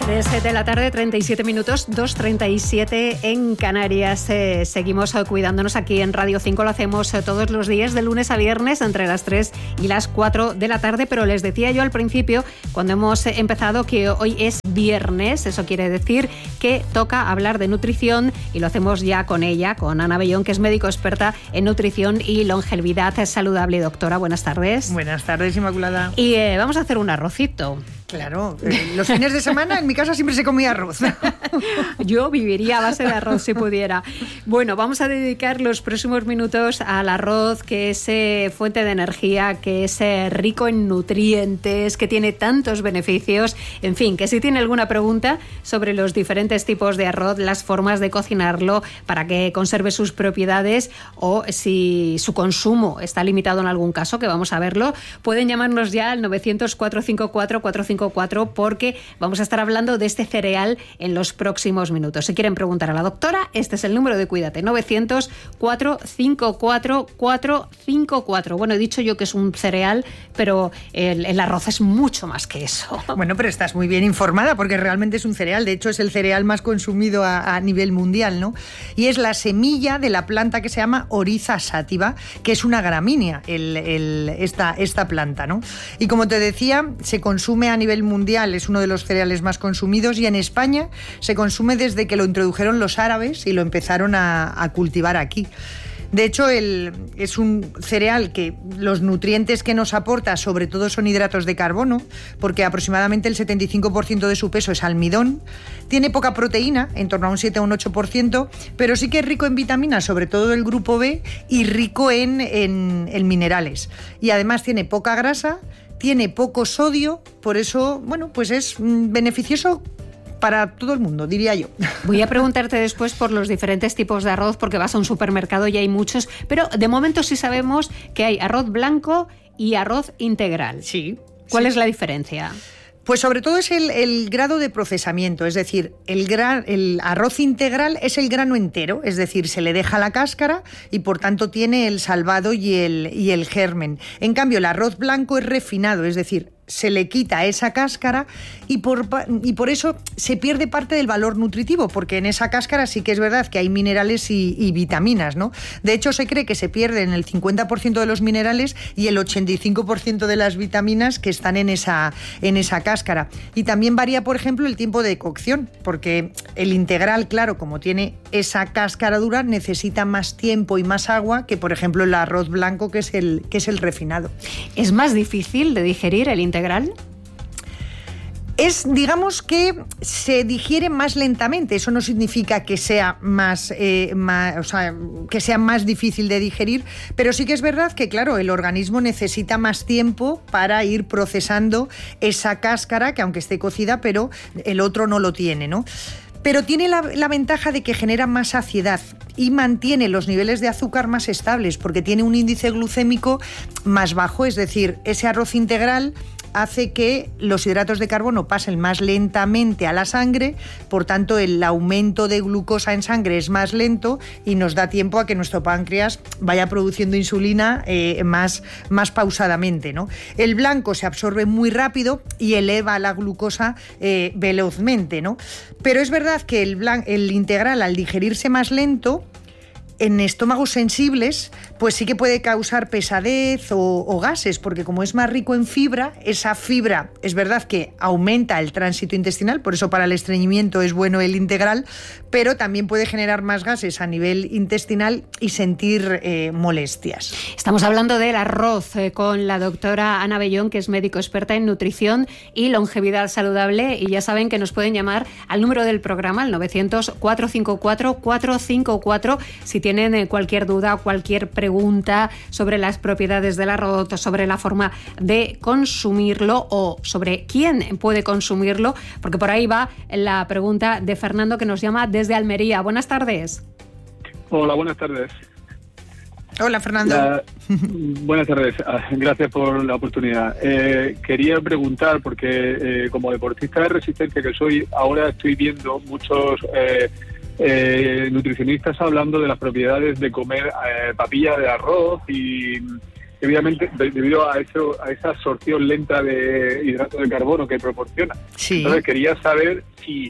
3 de la tarde, 37 minutos, 2:37 en Canarias. Seguimos cuidándonos aquí en Radio 5. Lo hacemos todos los días, de lunes a viernes, entre las 3 y las 4 de la tarde. Pero les decía yo al principio, cuando hemos empezado, que hoy es viernes. Eso quiere decir que toca hablar de nutrición y lo hacemos ya con ella, con Ana Bellón, que es médico experta en nutrición y longevidad saludable. Doctora, buenas tardes. Buenas tardes, Inmaculada. Y vamos a hacer un arrocito. Claro, los fines de semana en mi casa siempre se comía arroz. Yo viviría a base de arroz si pudiera. Bueno, vamos a dedicar los próximos minutos al arroz, que es fuente de energía, que es rico en nutrientes, que tiene tantos beneficios. En fin, que si tiene alguna pregunta sobre los diferentes tipos de arroz, las formas de cocinarlo para que conserve sus propiedades, o si su consumo está limitado en algún caso, que vamos a verlo, pueden llamarnos ya al 900-454-454, porque vamos a estar hablando de este cereal en los próximos minutos. Si quieren preguntar a la doctora, este es el número de Cuídate, 900-454-454. Bueno, he dicho yo que es un cereal, pero el arroz es mucho más que eso. Bueno, pero estás muy bien informada, porque realmente es un cereal. De hecho, es el cereal más consumido a nivel mundial, ¿no? Y es la semilla de la planta que se llama Oryza sativa, que es una gramínea, esta planta, ¿no? Y como te decía, se consume a nivel mundial, es uno de los cereales más consumidos, y en España se consume desde que lo introdujeron los árabes y lo empezaron a cultivar aquí. De hecho, es un cereal que los nutrientes que nos aporta sobre todo son hidratos de carbono, porque aproximadamente el 75% de su peso es almidón. Tiene poca proteína, en torno a un 7 o un 8%, pero sí que es rico en vitaminas, sobre todo el grupo B, y rico en minerales. Y además tiene poca grasa, tiene poco sodio, por eso, bueno, pues es beneficioso para todo el mundo, diría yo. Voy a preguntarte después por los diferentes tipos de arroz, porque vas a un supermercado y hay muchos, pero de momento sí sabemos que hay arroz blanco y arroz integral. Sí. ¿Cuál es la diferencia? Pues sobre todo es el grado de procesamiento, es decir, el arroz integral es el grano entero, es decir, se le deja la cáscara y por tanto tiene el salvado y el germen. En cambio, el arroz blanco es refinado, es decir, se le quita esa cáscara y por eso se pierde parte del valor nutritivo, porque en esa cáscara sí que es verdad que hay minerales y vitaminas, ¿no? De hecho, se cree que se pierden el 50% de los minerales y el 85% de las vitaminas que están en esa cáscara. Y también varía, por ejemplo, el tiempo de cocción, porque el integral, claro, como tiene esa cáscara dura, necesita más tiempo y más agua que, por ejemplo, el arroz blanco, que es el refinado. ¿Es más difícil de digerir el integral? Digamos que se digiere más lentamente. Eso no significa que sea que sea más difícil de digerir, pero sí que es verdad que, claro, el organismo necesita más tiempo para ir procesando esa cáscara, que aunque esté cocida, pero el otro no lo tiene, ¿no? Pero tiene la ventaja de que genera más saciedad y mantiene los niveles de azúcar más estables, porque tiene un índice glucémico más bajo, es decir, ese arroz integral hace que los hidratos de carbono pasen más lentamente a la sangre, por tanto el aumento de glucosa en sangre es más lento y nos da tiempo a que nuestro páncreas vaya produciendo insulina más pausadamente, ¿no? El blanco se absorbe muy rápido y eleva la glucosa velozmente, ¿no? Pero es verdad que el integral, al digerirse más lento, en estómagos sensibles, pues sí que puede causar pesadez o gases, porque como es más rico en fibra, esa fibra es verdad que aumenta el tránsito intestinal, por eso para el estreñimiento es bueno el integral, pero también puede generar más gases a nivel intestinal y sentir molestias. Estamos hablando del arroz con la doctora Ana Bellón, que es médico experta en nutrición y longevidad saludable, y ya saben que nos pueden llamar al número del programa, al 900-454-454, si tienen cualquier duda, cualquier pregunta sobre las propiedades del arroz, sobre la forma de consumirlo o sobre quién puede consumirlo, porque por ahí va la pregunta de Fernando, que nos llama desde Almería. Buenas tardes. Hola, buenas tardes. Hola, Fernando. Buenas tardes. Gracias por la oportunidad. Quería preguntar, porque como deportista de resistencia que soy, ahora estoy viendo muchos nutricionistas hablando de las propiedades de comer papilla de arroz y evidentemente debido a esa absorción lenta de hidratos de carbono que proporciona. Sí. Entonces quería saber si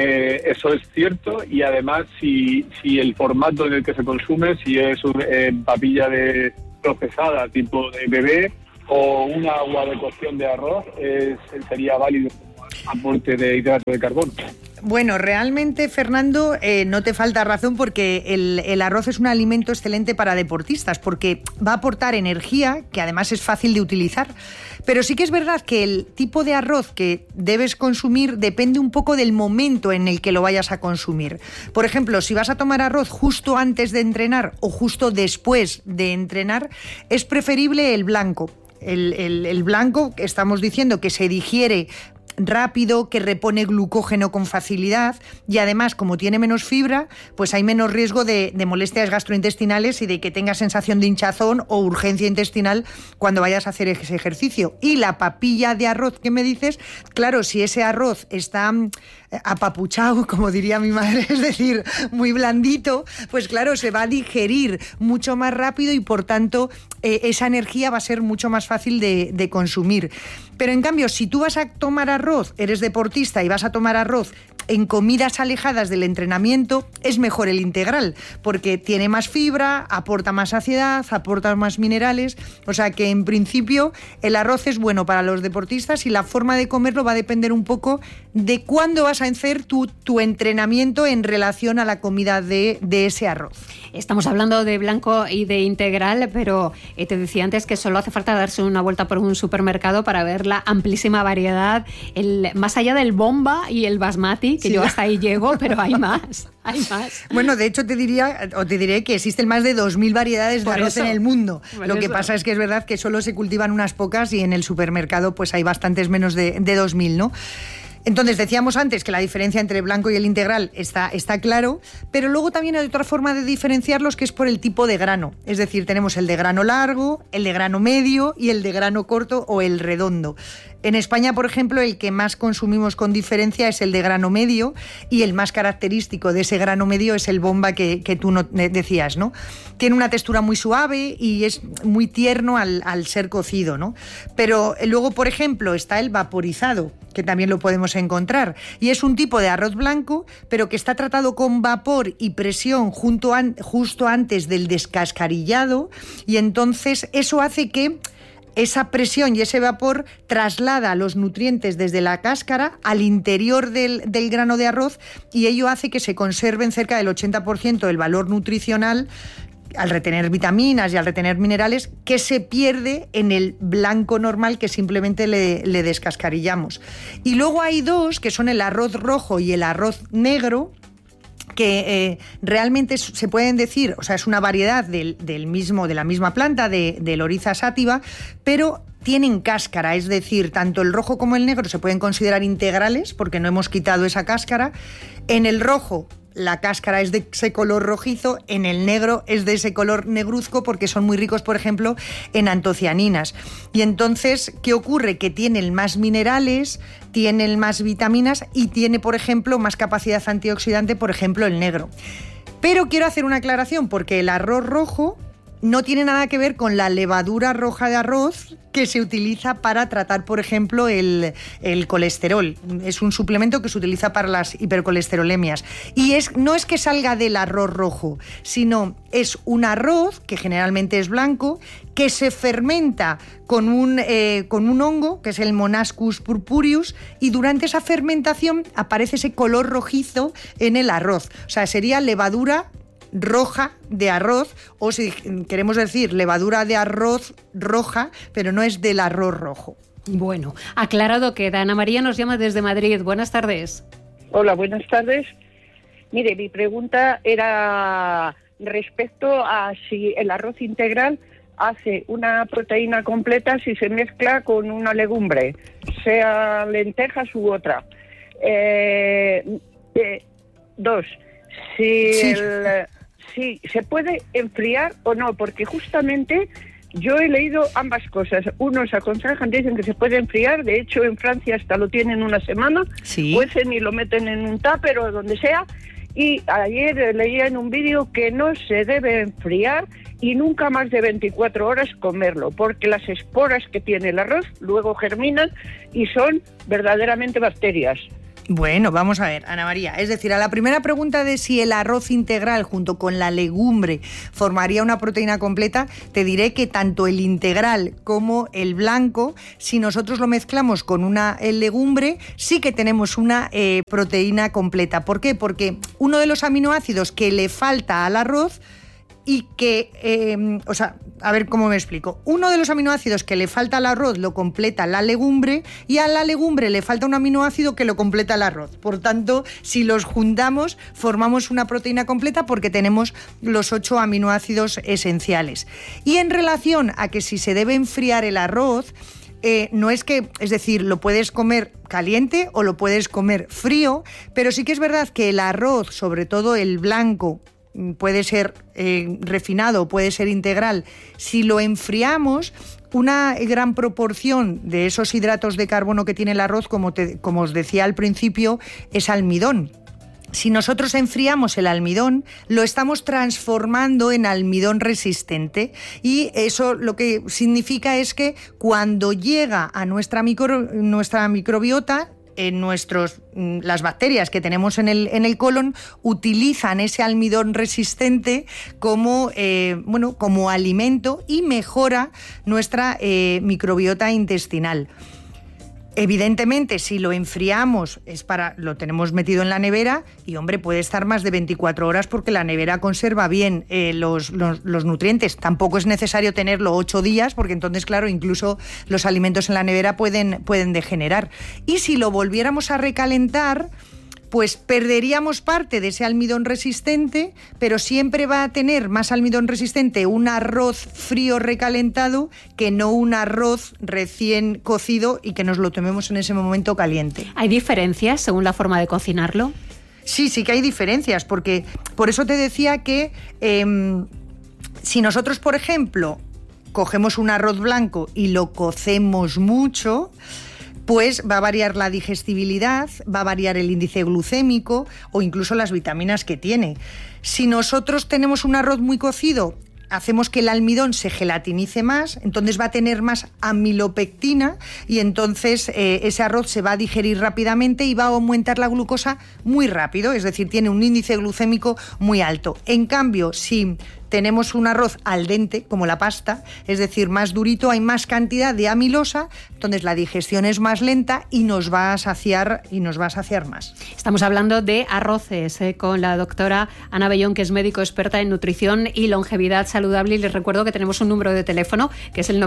eso es cierto y además si el formato en el que se consume, si es papilla procesada tipo de bebé o una agua de cocción de arroz, sería válido como aporte de hidratos de carbono. Bueno, realmente, Fernando, no te falta razón porque el arroz es un alimento excelente para deportistas porque va a aportar energía, que además es fácil de utilizar. Pero sí que es verdad que el tipo de arroz que debes consumir depende un poco del momento en el que lo vayas a consumir. Por ejemplo, si vas a tomar arroz justo antes de entrenar o justo después de entrenar, es preferible el blanco. El blanco, estamos diciendo que se digiere rápido, que repone glucógeno con facilidad y además, como tiene menos fibra, pues hay menos riesgo de molestias gastrointestinales y de que tengas sensación de hinchazón o urgencia intestinal cuando vayas a hacer ese ejercicio. Y la papilla de arroz que me dices, claro, si ese arroz está apapuchado, como diría mi madre, es decir, muy blandito, pues claro, se va a digerir mucho más rápido y por tanto esa energía va a ser mucho más fácil de consumir. Pero en cambio, si tú vas a tomar arroz, eres deportista y vas a tomar arroz en comidas alejadas del entrenamiento, es mejor el integral, porque tiene más fibra, aporta más saciedad, aporta más minerales, o sea que en principio el arroz es bueno para los deportistas y la forma de comerlo va a depender un poco de cuándo vas a hacer tu entrenamiento en relación a la comida de ese arroz. Estamos hablando de blanco y de integral, pero te decía antes que solo hace falta darse una vuelta por un supermercado para ver la amplísima variedad, más allá del bomba y el basmati, que sí, yo hasta ahí llego, pero hay más. Bueno, de hecho te diré que existen más de 2.000 variedades de arroz en el mundo. Lo que pasa es que es verdad que solo se cultivan unas pocas y en el supermercado pues hay bastantes menos de 2.000, ¿no? Entonces, decíamos antes que la diferencia entre blanco y el integral está claro, pero luego también hay otra forma de diferenciarlos que es por el tipo de grano. Es decir, tenemos el de grano largo, el de grano medio y el de grano corto o el redondo. En España, por ejemplo, el que más consumimos con diferencia es el de grano medio y el más característico de ese grano medio es el bomba que tú decías, ¿no? Tiene una textura muy suave y es muy tierno al ser cocido, ¿no? Pero luego, por ejemplo, está el vaporizado, que también lo podemos encontrar. Y es un tipo de arroz blanco, pero que está tratado con vapor y presión justo antes del descascarillado y entonces eso hace que esa presión y ese vapor traslada los nutrientes desde la cáscara al interior del grano de arroz y ello hace que se conserven cerca del 80% del valor nutricional al retener vitaminas y al retener minerales que se pierde en el blanco normal que simplemente le descascarillamos. Y luego hay dos que son el arroz rojo y el arroz negro, que realmente se pueden decir, o sea, es una variedad de la misma planta, del Oryza sativa, pero tienen cáscara, es decir, tanto el rojo como el negro se pueden considerar integrales porque no hemos quitado esa cáscara. En el rojo la cáscara es de ese color rojizo, en el negro es de ese color negruzco porque son muy ricos, por ejemplo, en antocianinas. Y entonces, ¿qué ocurre? Que tienen más minerales, tienen más vitaminas y tiene, por ejemplo, más capacidad antioxidante, por ejemplo, el negro. Pero quiero hacer una aclaración porque el arroz rojo no tiene nada que ver con la levadura roja de arroz que se utiliza para tratar, por ejemplo, el colesterol. Es un suplemento que se utiliza para las hipercolesterolemias. Y no es que salga del arroz rojo, sino es un arroz, que generalmente es blanco, que se fermenta con un hongo, que es el Monascus purpureus, y durante esa fermentación aparece ese color rojizo en el arroz. O sea, sería levadura roja de arroz, o si queremos decir levadura de arroz roja, pero no es del arroz rojo. Bueno, aclarado queda. Ana María nos llama desde Madrid. Buenas tardes. Hola, buenas tardes. Mire, mi pregunta era respecto a si el arroz integral hace una proteína completa si se mezcla con una legumbre, sea lentejas u otra. Dos, si se puede enfriar o no, porque justamente yo he leído ambas cosas. Unos aconsejan, dicen que se puede enfriar, de hecho en Francia hasta lo tienen una semana, sí, cuecen y lo meten en un tupper o donde sea, y ayer leía en un vídeo que no se debe enfriar y nunca más de 24 horas comerlo, porque las esporas que tiene el arroz luego germinan y son verdaderamente bacterias. Bueno, vamos a ver, Ana María. Es decir, a la primera pregunta de si el arroz integral junto con la legumbre formaría una proteína completa, te diré que tanto el integral como el blanco, si nosotros lo mezclamos con una legumbre, sí que tenemos una proteína completa. ¿Por qué? Porque uno de los aminoácidos que le falta al arroz y que, a ver cómo me explico. Uno de los aminoácidos que le falta al arroz lo completa la legumbre y a la legumbre le falta un aminoácido que lo completa el arroz. Por tanto, si los juntamos, formamos una proteína completa porque tenemos los 8 aminoácidos esenciales. Y en relación a que si se debe enfriar el arroz, no es que, es decir, lo puedes comer caliente o lo puedes comer frío, pero sí que es verdad que el arroz, sobre todo el blanco, puede ser refinado, puede ser integral. Si lo enfriamos, una gran proporción de esos hidratos de carbono que tiene el arroz, como os decía al principio, es almidón. Si nosotros enfriamos el almidón, lo estamos transformando en almidón resistente y eso lo que significa es que cuando llega a nuestra microbiota, las bacterias que tenemos en el colon utilizan ese almidón resistente como alimento y mejora nuestra microbiota intestinal. Evidentemente, si lo enfriamos, lo tenemos metido en la nevera y, hombre, puede estar más de 24 horas porque la nevera conserva bien los nutrientes. Tampoco es necesario tenerlo 8 días porque entonces, claro, incluso los alimentos en la nevera pueden degenerar. Y si lo volviéramos a recalentar, pues perderíamos parte de ese almidón resistente, pero siempre va a tener más almidón resistente un arroz frío recalentado que no un arroz recién cocido y que nos lo tomemos en ese momento caliente. ¿Hay diferencias según la forma de cocinarlo? Sí que hay diferencias, porque por eso te decía que si nosotros, por ejemplo, cogemos un arroz blanco y lo cocemos mucho, pues va a variar la digestibilidad, va a variar el índice glucémico o incluso las vitaminas que tiene. Si nosotros tenemos un arroz muy cocido, hacemos que el almidón se gelatinice más, entonces va a tener más amilopectina y entonces ese arroz se va a digerir rápidamente y va a aumentar la glucosa muy rápido, es decir, tiene un índice glucémico muy alto. En cambio, si tenemos un arroz al dente, como la pasta, es decir, más durito, hay más cantidad de amilosa, entonces la digestión es más lenta y nos va a saciar más. Estamos hablando de arroces con la doctora Ana Bellón, que es médico experta en nutrición y longevidad saludable, y les recuerdo que tenemos un número de teléfono que es el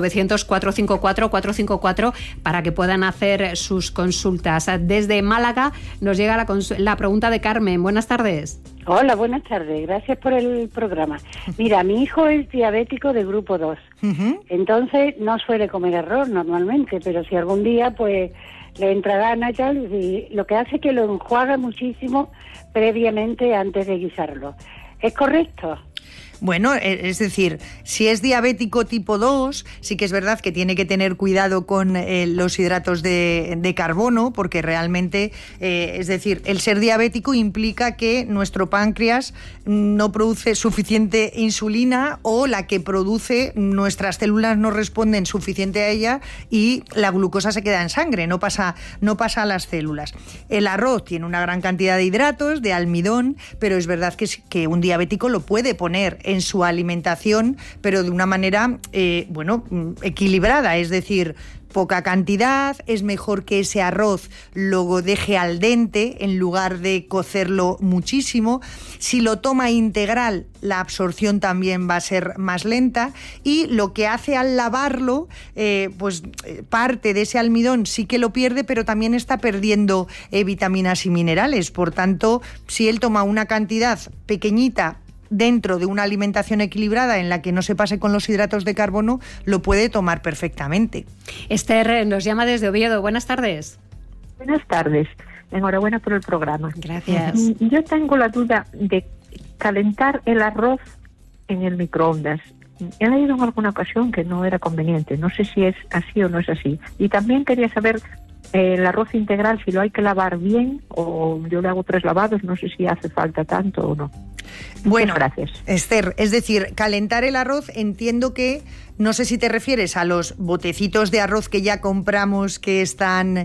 900-454-454 para que puedan hacer sus consultas. Desde Málaga nos llega la pregunta de Carmen. Buenas tardes. Hola, buenas tardes. Gracias por el programa. Mira, mi hijo es diabético de grupo 2. Entonces no suele comer arroz normalmente, pero si algún día pues le entra gana y tal, y lo que hace es que lo enjuaga muchísimo previamente antes de guisarlo. ¿Es correcto? Bueno, es decir, si es diabético tipo 2, sí que es verdad que tiene que tener cuidado con los hidratos de carbono, porque realmente, es decir, el ser diabético implica que nuestro páncreas no produce suficiente insulina o la que produce, nuestras células no responden suficiente a ella y la glucosa se queda en sangre, no pasa a las células. El arroz tiene una gran cantidad de hidratos, de almidón, pero es verdad que un diabético lo puede poner en su alimentación, pero de una manera equilibrada, es decir, poca cantidad. Es mejor que ese arroz lo deje al dente en lugar de cocerlo muchísimo. Si lo toma integral, la absorción también va a ser más lenta, y lo que hace al lavarlo, parte de ese almidón sí que lo pierde, pero también está perdiendo vitaminas y minerales. Por tanto, si él toma una cantidad pequeñita dentro de una alimentación equilibrada en la que no se pase con los hidratos de carbono, lo puede tomar perfectamente. Esther nos llama desde Oviedo. Buenas tardes. Buenas tardes. Enhorabuena por el programa. Gracias. Yo tengo la duda de calentar el arroz en el microondas. He leído en alguna ocasión que no era conveniente. No sé si es así o no es así. Y también quería saber el arroz integral, si lo hay que lavar bien, o yo le hago 3 lavados, no sé si hace falta tanto o no. Bueno, gracias. Esther, es decir, calentar el arroz, entiendo que, no sé si te refieres a los botecitos de arroz que ya compramos que están,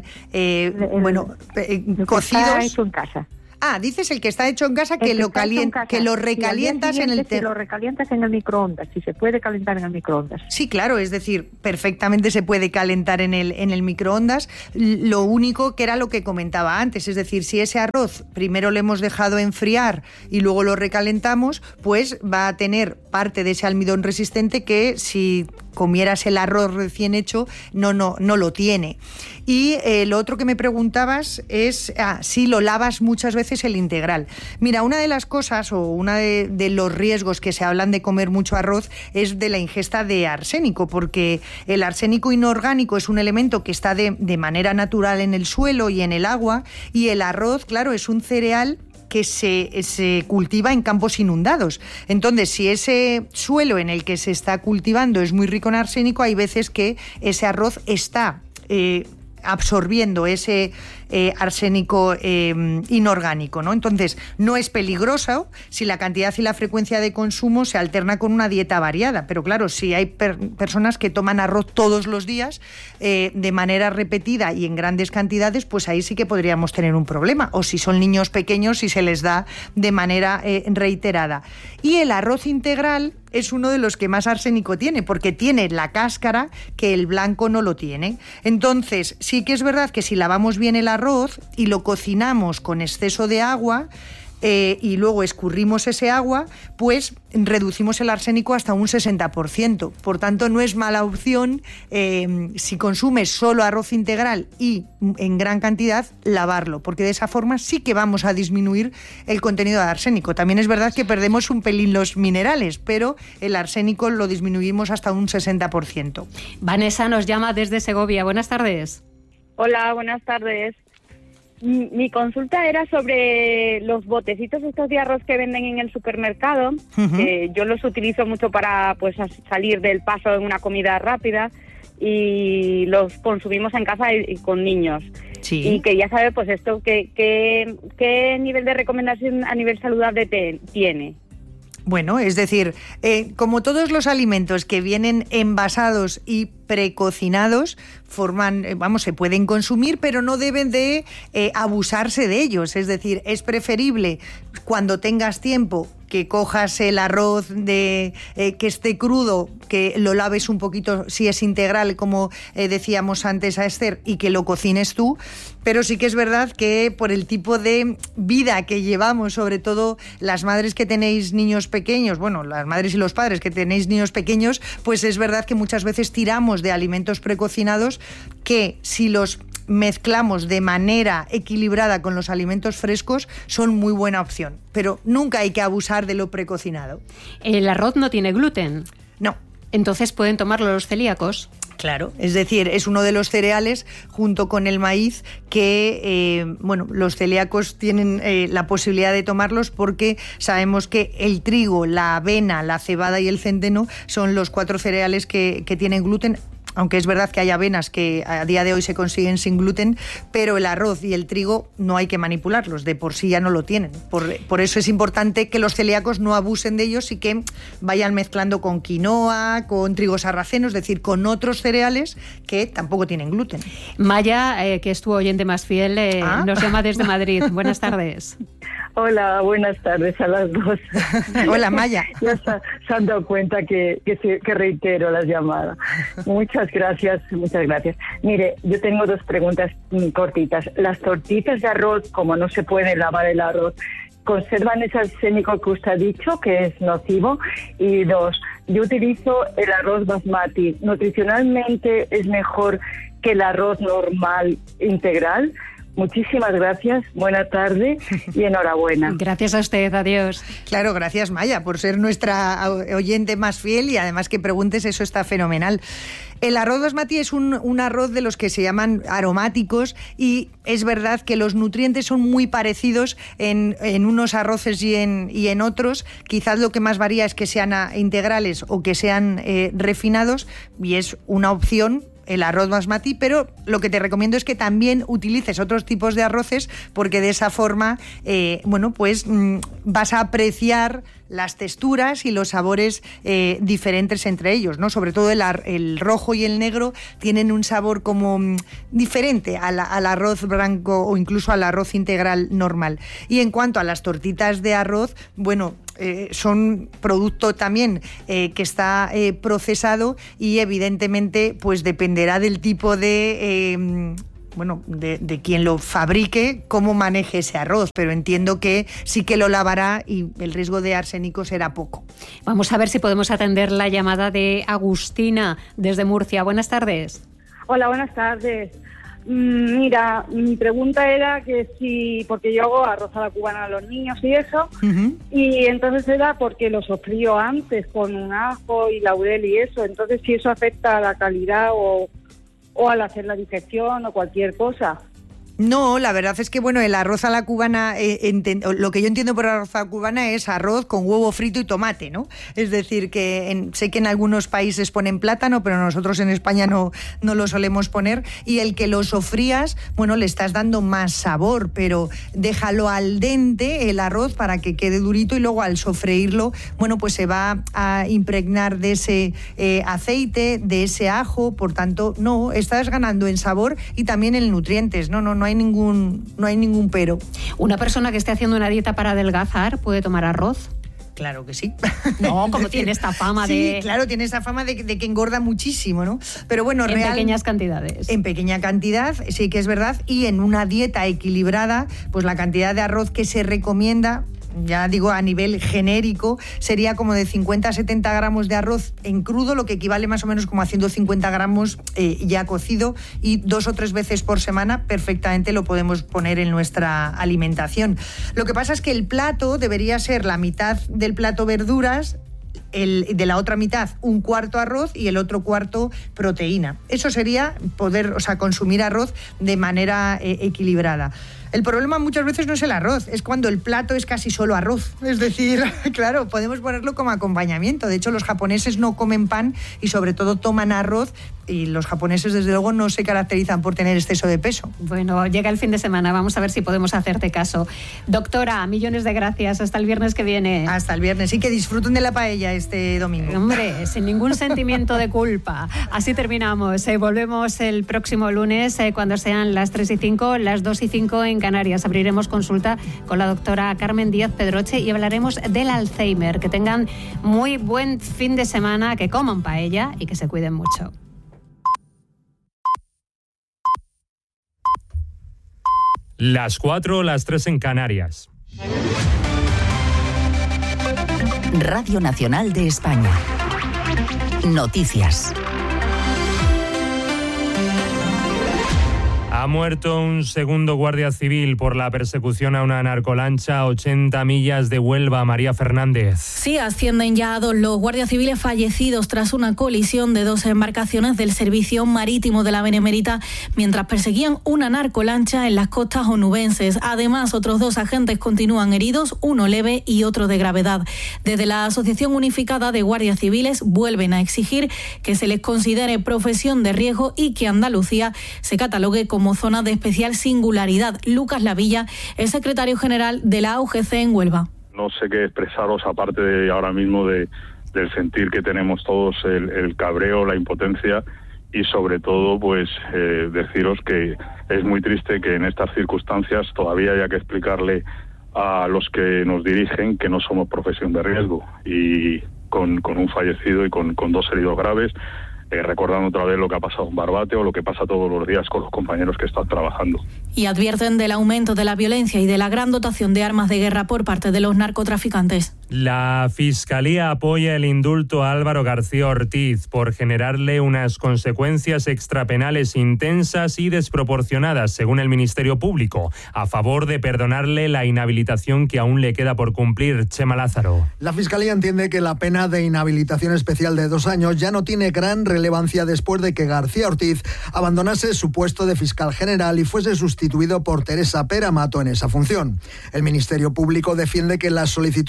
cocidos. Está hecho en casa. Ah, dices el que está hecho en casa, que lo recalientas en el... Si lo recalientas en el microondas, si se puede calentar en el microondas. Sí, claro, es decir, perfectamente se puede calentar en el microondas. Lo único que era lo que comentaba antes, es decir, si ese arroz primero lo hemos dejado enfriar y luego lo recalentamos, pues va a tener parte de ese almidón resistente que si comieras el arroz recién hecho no lo tiene. Y lo otro que me preguntabas es si lo lavas muchas veces el integral. Mira, una de las cosas o una de los riesgos que se hablan de comer mucho arroz es de la ingesta de arsénico, porque el arsénico inorgánico es un elemento que está de manera natural en el suelo y en el agua, y el arroz, claro, es un cereal que se cultiva en campos inundados. Entonces, si ese suelo en el que se está cultivando es muy rico en arsénico, hay veces que ese arroz está absorbiendo ese arsénico inorgánico, ¿no? Entonces, no es peligroso si la cantidad y la frecuencia de consumo se alterna con una dieta variada. Pero claro, si hay personas que toman arroz todos los días de manera repetida y en grandes cantidades, pues ahí sí que podríamos tener un problema. O si son niños pequeños, si se les da de manera reiterada. Y el arroz integral es uno de los que más arsénico tiene, porque tiene la cáscara que el blanco no lo tiene. Entonces, sí que es verdad que si lavamos bien el arroz y lo cocinamos con exceso de agua y luego escurrimos ese agua, pues reducimos el arsénico hasta un 60%. Por tanto, no es mala opción, si consumes solo arroz integral y en gran cantidad, lavarlo, porque de esa forma sí que vamos a disminuir el contenido de arsénico. También es verdad que perdemos un pelín los minerales, pero el arsénico lo disminuimos hasta un 60%. Vanessa nos llama desde Segovia. Buenas tardes. Hola, buenas tardes. Mi consulta era sobre los botecitos estos de arroz que venden en el supermercado. Yo los utilizo mucho para salir del paso en una comida rápida y los consumimos en casa y con niños. Sí. Y quería saber pues esto qué nivel de recomendación a nivel saludable tiene. Bueno, es decir, como todos los alimentos que vienen envasados y precocinados, se pueden consumir, pero no deben de abusarse de ellos. Es decir, es preferible cuando tengas tiempo que cojas el arroz que esté crudo, que lo laves un poquito si es integral, como decíamos antes a Esther, y que lo cocines tú. Pero sí que es verdad que por el tipo de vida que llevamos, sobre todo las madres que tenéis niños pequeños, bueno, las madres y los padres que tenéis niños pequeños, pues es verdad que muchas veces tiramos de alimentos precocinados que si los mezclamos de manera equilibrada con los alimentos frescos son muy buena opción, pero nunca hay que abusar de lo precocinado. ¿El arroz no tiene gluten? No. Entonces pueden tomarlo los celíacos. Claro, es decir, es uno de los cereales junto con el maíz que, los celíacos tienen la posibilidad de tomarlos porque sabemos que el trigo, la avena, la cebada y el centeno son los 4 cereales que tienen gluten. Aunque es verdad que hay avenas que a día de hoy se consiguen sin gluten, pero el arroz y el trigo no hay que manipularlos, de por sí ya no lo tienen. Por eso es importante que los celíacos no abusen de ellos y que vayan mezclando con quinoa, con trigo sarraceno, es decir, con otros cereales que tampoco tienen gluten. Maya, que es tu oyente más fiel, nos llama desde Madrid. Buenas tardes. Hola, buenas tardes a las dos. Hola, Maya. Ya se han dado cuenta que reitero las llamadas. Muchas gracias. Mire, yo tengo 2 preguntas cortitas. Las tortitas de arroz, como no se puede lavar el arroz, ¿conservan ese arsénico que usted ha dicho, que es nocivo? Y 2, yo utilizo el arroz basmati. ¿Nutricionalmente es mejor que el arroz normal integral? Muchísimas gracias, buena tarde y enhorabuena. Gracias a usted, adiós. Claro, gracias Maya por ser nuestra oyente más fiel y además que preguntes, eso está fenomenal. El arroz basmati es un arroz de los que se llaman aromáticos y es verdad que los nutrientes son muy parecidos en unos arroces y en otros. Quizás lo que más varía es que sean integrales o que sean refinados y es una opción el arroz basmati, pero lo que te recomiendo es que también utilices otros tipos de arroces, porque de esa forma, pues vas a apreciar las texturas y los sabores diferentes entre ellos, ¿no? Sobre todo el rojo y el negro tienen un sabor como diferente al arroz blanco o incluso al arroz integral normal. Y en cuanto a las tortitas de arroz, son producto también que está procesado y evidentemente pues dependerá del tipo de quien lo fabrique, cómo maneje ese arroz, pero entiendo que sí que lo lavará y el riesgo de arsénico será poco. Vamos a ver si podemos atender la llamada de Agustina desde Murcia. Buenas tardes. Hola, buenas tardes. Mira, mi pregunta era que si, porque yo hago arroz a la cubana a los niños y eso, y entonces era porque lo sofrío antes con un ajo y laurel y eso, entonces si eso afecta a la calidad o al hacer la digestión o cualquier cosa. No, la verdad es que el arroz a la cubana, lo que yo entiendo por arroz a la cubana es arroz con huevo frito y tomate, ¿no? Es decir, que sé que en algunos países ponen plátano, pero nosotros en España no lo solemos poner, y el que lo sofrías, le estás dando más sabor, pero déjalo al dente el arroz para que quede durito y luego al sofreírlo, pues se va a impregnar de ese aceite, de ese ajo, por tanto, no, estás ganando en sabor y también en nutrientes, no hay ningún pero. ¿Una persona que esté haciendo una dieta para adelgazar puede tomar arroz? Claro que sí. No, como tiene esta fama de... Sí, claro, tiene esta fama de que engorda muchísimo, ¿no? Pero en pequeñas cantidades. En pequeña cantidad, sí que es verdad, y en una dieta equilibrada, pues la cantidad de arroz que se recomienda, ya digo a nivel genérico, sería como de 50 a 70 gramos de arroz en crudo, lo que equivale más o menos como a 150 gramos ya cocido, y 2 o 3 veces por semana perfectamente lo podemos poner en nuestra alimentación. Lo que pasa es que el plato debería ser la mitad del plato verduras, de la otra mitad un cuarto arroz y el otro cuarto proteína. Eso sería consumir arroz de manera equilibrada. El problema muchas veces no es el arroz, es cuando el plato es casi solo arroz. Es decir, claro, podemos ponerlo como acompañamiento. De hecho, los japoneses no comen pan y sobre todo toman arroz, y los japoneses desde luego no se caracterizan por tener exceso de peso. Bueno, llega el fin de semana, vamos a ver si podemos hacerte caso. Doctora, millones de gracias, hasta el viernes que viene. Hasta el viernes, y que disfruten de la paella este domingo. Hombre, sin ningún sentimiento de culpa. Así terminamos, volvemos el próximo lunes cuando sean las 3:05, las 2:05 en Canarias. Abriremos consulta con la doctora Carmen Díaz Pedroche y hablaremos del Alzheimer. Que tengan muy buen fin de semana, que coman paella y que se cuiden mucho. Las 4, las 3 en Canarias. Radio Nacional de España. Noticias. Ha muerto un segundo guardia civil por la persecución a una narcolancha a 80 millas de Huelva. María Fernández. Sí, ascienden ya a 2 los guardias civiles fallecidos tras una colisión de 2 embarcaciones del Servicio Marítimo de la Benemérita mientras perseguían una narcolancha en las costas onubenses. Además, otros 2 agentes continúan heridos, uno leve y otro de gravedad. Desde la Asociación Unificada de Guardias Civiles vuelven a exigir que se les considere profesión de riesgo y que Andalucía se catalogue como zona de especial singularidad. Lucas Lavilla es secretario general de la AUGC en Huelva. No sé qué expresaros aparte de ahora mismo del sentir que tenemos todos, el cabreo, la impotencia y sobre todo pues deciros que es muy triste que en estas circunstancias todavía haya que explicarle a los que nos dirigen que no somos profesión de riesgo, y con un fallecido y con 2 heridos graves. Recordando otra vez lo que ha pasado en Barbate o lo que pasa todos los días con los compañeros que están trabajando. Y advierten del aumento de la violencia y de la gran dotación de armas de guerra por parte de los narcotraficantes. La Fiscalía apoya el indulto a Álvaro García Ortiz por generarle unas consecuencias extrapenales intensas y desproporcionadas, según el Ministerio Público, a favor de perdonarle la inhabilitación que aún le queda por cumplir. Chema Lázaro. La Fiscalía entiende que la pena de inhabilitación especial de 2 años ya no tiene gran relevancia después de que García Ortiz abandonase su puesto de fiscal general y fuese sustituido por Teresa Pera Mato en esa función. El Ministerio Público defiende que la solicitud del indulto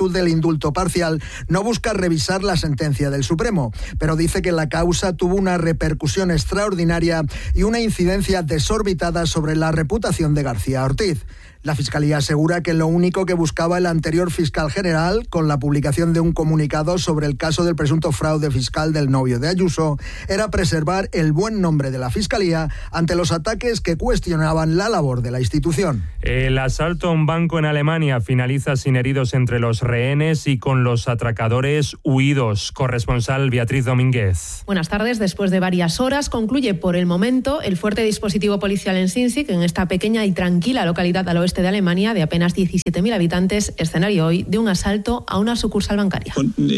indulto parcial, no busca revisar la sentencia del Supremo, pero dice que la causa tuvo una repercusión extraordinaria y una incidencia desorbitada sobre la reputación de García Ortiz. La Fiscalía asegura que lo único que buscaba el anterior fiscal general, con la publicación de un comunicado sobre el caso del presunto fraude fiscal del novio de Ayuso, era preservar el buen nombre de la Fiscalía ante los ataques que cuestionaban la labor de la institución. El asalto a un banco en Alemania finaliza sin heridos entre los rehenes y con los atracadores huidos. Corresponsal Beatriz Domínguez. Buenas tardes. Después de varias horas concluye por el momento el fuerte dispositivo policial en Sinzig, en esta pequeña y tranquila localidad al oeste de Alemania de apenas 17.000 habitantes, escenario hoy de un asalto a una sucursal bancaria.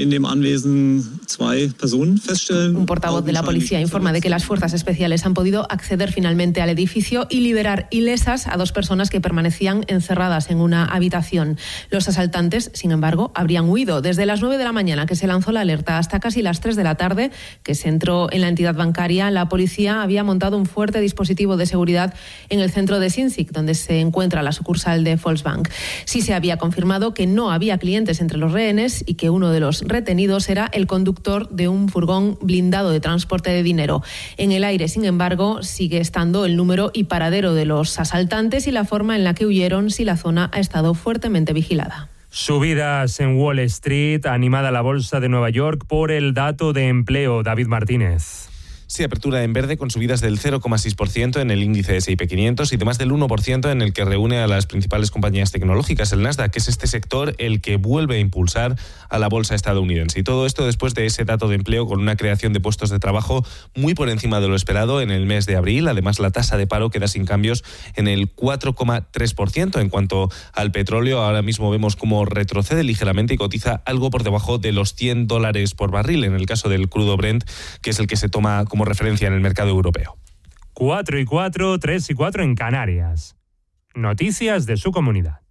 Un portavoz de la policía informa de que las fuerzas especiales han podido acceder finalmente al edificio y liberar ilesas a 2 personas que permanecían encerradas en una habitación. Los asaltantes, sin embargo, habrían huido. Desde las 9 de la mañana que se lanzó la alerta hasta casi las 3 de la tarde que se entró en la entidad bancaria, la policía había montado un fuerte dispositivo de seguridad en el centro de Sinzig, donde se encuentra la sucursal de Volksbank. Sí se había confirmado que no había clientes entre los rehenes y que uno de los retenidos era el conductor de un furgón blindado de transporte de dinero. En el aire, sin embargo, sigue estando el número y paradero de los asaltantes y la forma en la que huyeron si la zona ha estado fuertemente vigilada. Subidas en Wall Street, animada la bolsa de Nueva York por el dato de empleo. David Martínez. Sí, apertura en verde con subidas del 0,6% en el índice S&P 500 y de más del 1% en el que reúne a las principales compañías tecnológicas, el Nasdaq, que es este sector el que vuelve a impulsar a la bolsa estadounidense. Y todo esto después de ese dato de empleo con una creación de puestos de trabajo muy por encima de lo esperado en el mes de abril. Además, la tasa de paro queda sin cambios en el 4,3%. En cuanto al petróleo, ahora mismo vemos cómo retrocede ligeramente y cotiza algo por debajo de los $100 por barril, en el caso del crudo Brent, que es el que se toma como referencia en el mercado europeo. 4 y 4, 3 y 4 en Canarias. Noticias de su comunidad.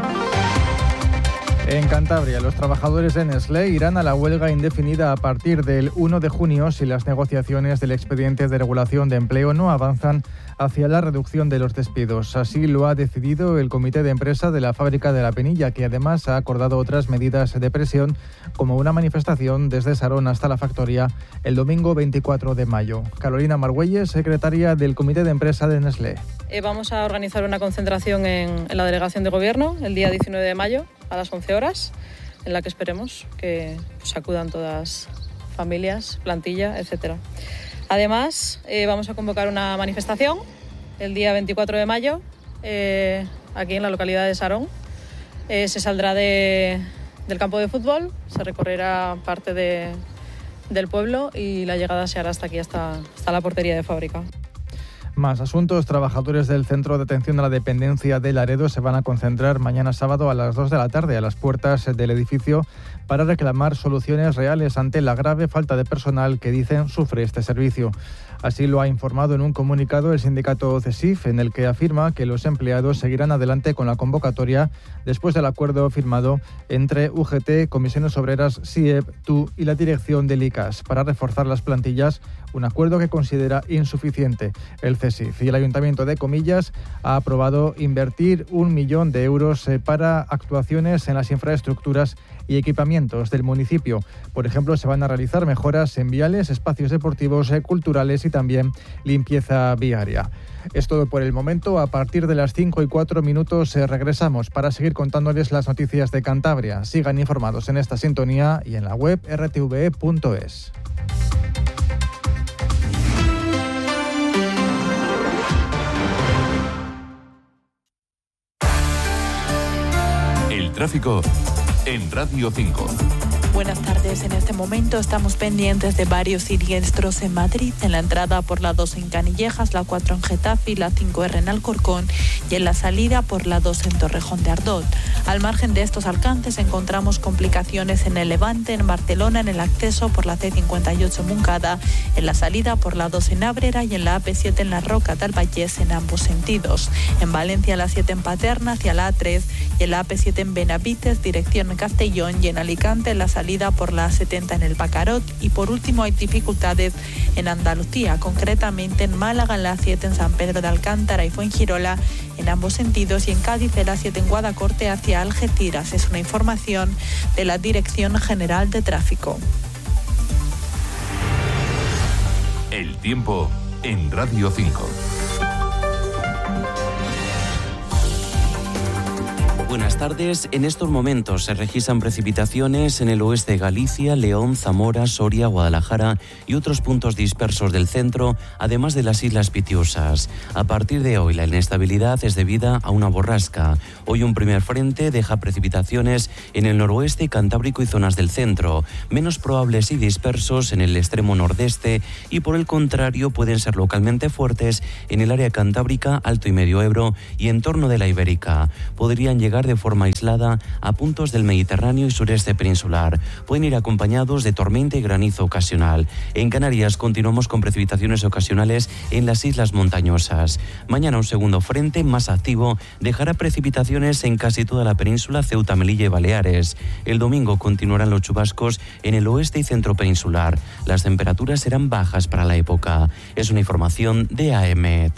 En Cantabria, los trabajadores de Nestlé irán a la huelga indefinida a partir del 1 de junio si las negociaciones del expediente de regulación de empleo no avanzan hacia la reducción de los despidos. Así lo ha decidido el comité de empresa de la fábrica de La Penilla, que además ha acordado otras medidas de presión, como una manifestación desde Sarón hasta la factoría el domingo 24 de mayo. Carolina Margüelles, secretaria del comité de empresa de Nestlé. Vamos a organizar una concentración en la delegación de gobierno el día 19 de mayo a las 11 horas, en la que esperemos que acudan todas familias, plantilla, etcétera. Además, vamos a convocar una manifestación el día 24 de mayo aquí en la localidad de Sarón. Se saldrá del campo de fútbol, se recorrerá parte del pueblo y la llegada se hará hasta aquí, hasta la portería de fábrica. Más asuntos. Trabajadores del Centro de Atención a la Dependencia de Laredo se van a concentrar mañana sábado a las 2 de la tarde a las puertas del edificio para reclamar soluciones reales ante la grave falta de personal que dicen sufre este servicio. Así lo ha informado en un comunicado el sindicato CESIF, en el que afirma que los empleados seguirán adelante con la convocatoria después del acuerdo firmado entre UGT, Comisiones Obreras, SIEP, TU y la dirección del ICAS para reforzar las plantillas, un acuerdo que considera insuficiente el CESIF. Y el Ayuntamiento de Comillas ha aprobado invertir 1 millón de euros para actuaciones en las infraestructuras y equipamientos del municipio. Por ejemplo, se van a realizar mejoras en viales, espacios deportivos, culturales y también limpieza viaria. Es todo por el momento. A partir de las 5 y 4 minutos regresamos para seguir contándoles las noticias de Cantabria. Sigan informados en esta sintonía y en la web rtve.es. El tráfico en Radio 5. Buenas tardes. En este momento estamos pendientes de varios siniestros en Madrid, en la entrada por la 2 en Canillejas, la 4 en Getafe y la 5R en Alcorcón, y en la salida por la 2 en Torrejón de Ardoz. Al margen de estos alcances encontramos complicaciones en el Levante, en Barcelona, en el acceso por la C58 en Montcada, en la salida por la 2 en Ábrera y en la AP7 en la Roca del Vallés en ambos sentidos. En Valencia la 7 en Paterna hacia la A3 y en la AP7 en Benavites, dirección Castellón, y en Alicante en la salida salida por la 70 en el Bacarot. Y por último hay dificultades en Andalucía, concretamente en Málaga en la 7 en San Pedro de Alcántara y Fuengirola en ambos sentidos, y en Cádiz en la 7 en Guadacorte hacia Algeciras. Es una información de la Dirección General de Tráfico. El tiempo en Radio 5. Buenas tardes. En estos momentos se registran precipitaciones en el oeste de Galicia, León, Zamora, Soria, Guadalajara y otros puntos dispersos del centro, además de las Islas Pitiusas. A partir de hoy, la inestabilidad es debida a una borrasca. Hoy un primer frente deja precipitaciones en el noroeste, Cantábrico y zonas del centro, menos probables y dispersos en el extremo nordeste, y por el contrario pueden ser localmente fuertes en el área cantábrica, Alto y Medio Ebro y en torno de la Ibérica. Podrían llegar de forma aislada a puntos del Mediterráneo y sureste peninsular. Pueden ir acompañados de tormenta y granizo ocasional. En Canarias continuamos con precipitaciones ocasionales en las islas montañosas. Mañana un segundo frente más activo dejará precipitaciones en casi toda la península, Ceuta, Melilla y Baleares. El domingo continuarán los chubascos en el oeste y centro peninsular. Las temperaturas serán bajas para la época. Es una información de AEMET.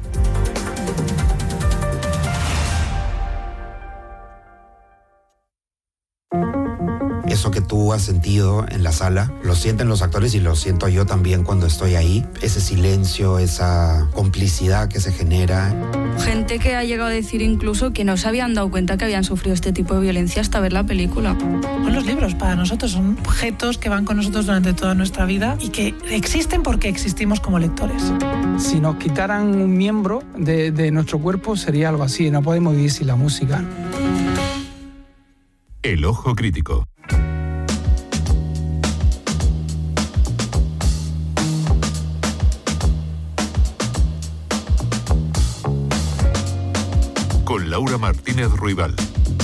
Eso que tú has sentido en la sala, lo sienten los actores y lo siento yo también cuando estoy ahí. Ese silencio, esa complicidad que se genera. Gente que ha llegado a decir incluso que no se habían dado cuenta que habían sufrido este tipo de violencia hasta ver la película. Pues los libros para nosotros son objetos que van con nosotros durante toda nuestra vida y que existen porque existimos como lectores. Si nos quitaran un miembro de nuestro cuerpo sería algo así, no podemos vivir sin la música. El ojo crítico. Con Laura Martínez Ruibal.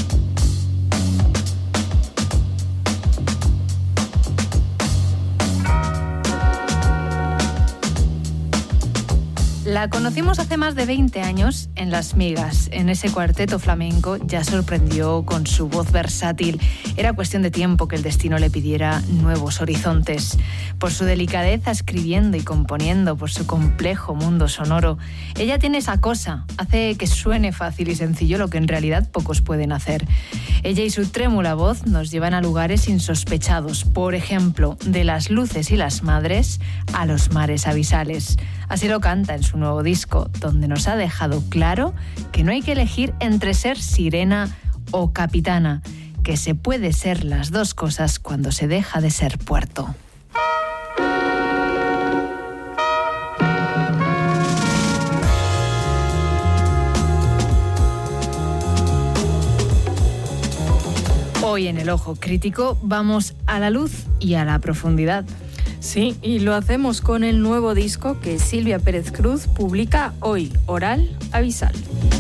La conocimos hace más de 20 años en Las Migas. En ese cuarteto flamenco ya sorprendió con su voz versátil. Era cuestión de tiempo que el destino le pidiera nuevos horizontes. Por su delicadeza escribiendo y componiendo, por su complejo mundo sonoro, ella tiene esa cosa, hace que suene fácil y sencillo lo que en realidad pocos pueden hacer. Ella y su trémula voz nos llevan a lugares insospechados, por ejemplo, de las luces y las madres a los mares abisales. Así lo canta en su nuevo disco, donde nos ha dejado claro que no hay que elegir entre ser sirena o capitana, que se puede ser las dos cosas cuando se deja de ser puerto. Hoy en El Ojo Crítico vamos a la luz y a la profundidad. Sí, y lo hacemos con el nuevo disco que Silvia Pérez Cruz publica hoy, Oral Abisal.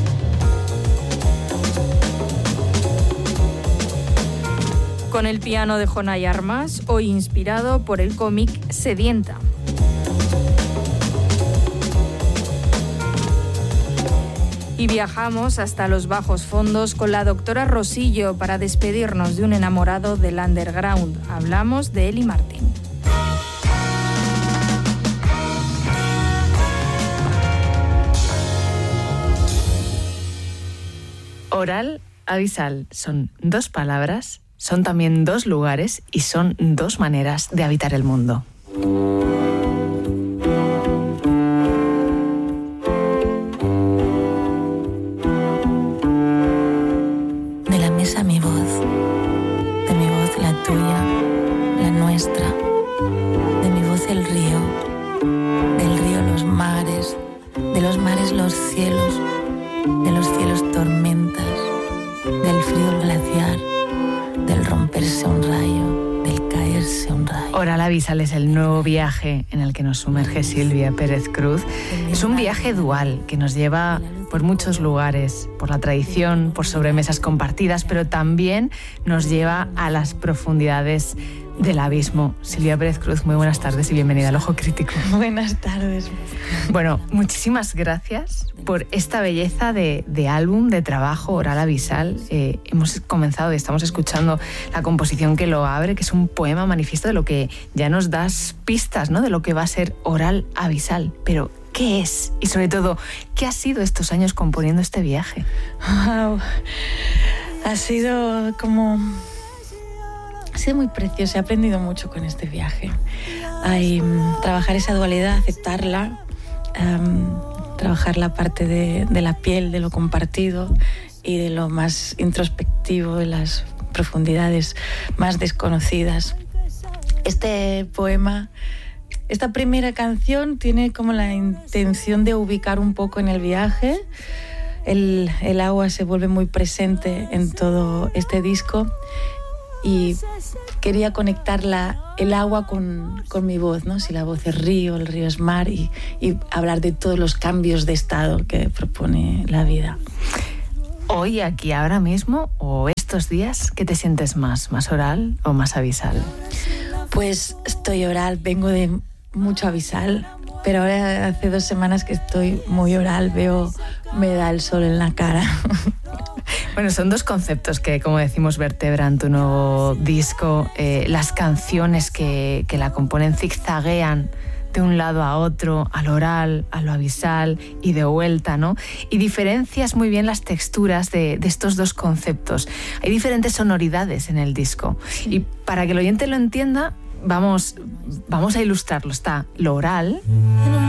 Con el piano de Jonay Armas, hoy inspirado por el cómic Sedienta. Y viajamos hasta los bajos fondos con la doctora Rosillo para despedirnos de un enamorado del underground. Hablamos de Eli Martin. Oral Abisal son dos palabras, son también dos lugares y son dos maneras de habitar el mundo. De la mesa mi voz, de mi voz la tuya, la nuestra, de mi voz el río, del río los mares, de los mares los cielos, de los cielos tormentas, del frío el glaciar, del romperse un rayo, del caerse un rayo. Oral Abisal es el nuevo viaje en el que nos sumerge Silvia Pérez Cruz. Es un viaje dual que nos lleva por muchos lugares, por la tradición, por sobremesas compartidas, pero también nos lleva a las profundidades del abismo. Silvia Pérez Cruz, muy buenas tardes y bienvenida al Ojo Crítico. Buenas tardes. Bueno, muchísimas gracias por esta belleza de álbum, de trabajo oral abisal. Hemos comenzado y estamos escuchando la composición que lo abre, que es un poema manifiesto de lo que ya nos das pistas, ¿no?, de lo que va a ser oral abisal. Pero, ¿qué es? Y sobre todo, ¿qué ha sido estos años componiendo este viaje? Wow. Ha sido muy precioso, he aprendido mucho con este viaje. Trabajar esa dualidad, aceptarla, trabajar la parte de la piel, de lo compartido y de lo más introspectivo, de las profundidades más desconocidas. Este poema, esta primera canción tiene como la intención de ubicar un poco en el viaje. El agua se vuelve muy presente en todo este disco y quería conectar el agua con mi voz, ¿no? Si la voz es río, el río es mar, y hablar de todos los cambios de estado que propone la vida. Hoy, aquí, ahora mismo, o estos días, ¿qué te sientes más oral o más abisal? Pues estoy oral, vengo de mucho abisal, pero ahora hace 2 semanas que estoy muy oral, me da el sol en la cara. Bueno, son 2 conceptos que, como decimos, vertebran tu nuevo disco. Las canciones que la componen zigzaguean de un lado a otro, al oral, a lo abisal y de vuelta, ¿no? Y diferencias muy bien las texturas de estos 2 conceptos. Hay diferentes sonoridades en el disco. Y para que el oyente lo entienda, vamos a ilustrarlo. Está lo oral,